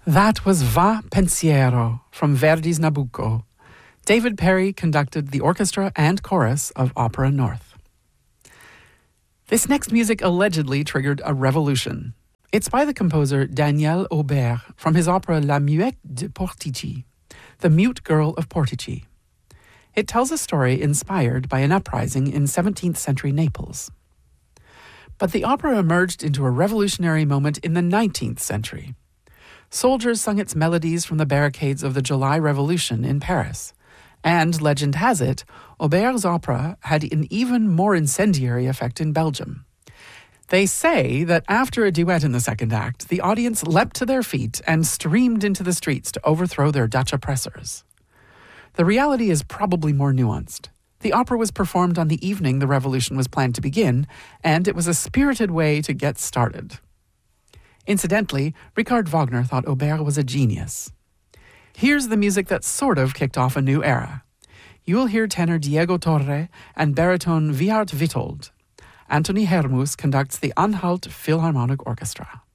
That was Va Pensiero from Verdi's Nabucco. David Perry conducted the orchestra and chorus of Opera North. This next music allegedly triggered a revolution. It's by the composer Daniel Aubert from his opera La Muette de Portici, The Mute Girl of Portici. It tells a story inspired by an uprising in 17th century Naples. But the opera emerged into a revolutionary moment in the 19th century. Soldiers sung its melodies from the barricades of the July Revolution in Paris. And, legend has it, Aubert's opera had an even more incendiary effect in Belgium. They say that after a duet in the second act, the audience leapt to their feet and streamed into the streets to overthrow their Dutch oppressors. The reality is probably more nuanced. The opera was performed on the evening the revolution was planned to begin, and it was a spirited way to get started. Incidentally, Richard Wagner thought Aubert was a genius. Here's the music that sort of kicked off a new era. You will hear tenor Diego Torre and baritone Wiart Wittold. Anthony Hermus conducts the Anhalt Philharmonic Orchestra.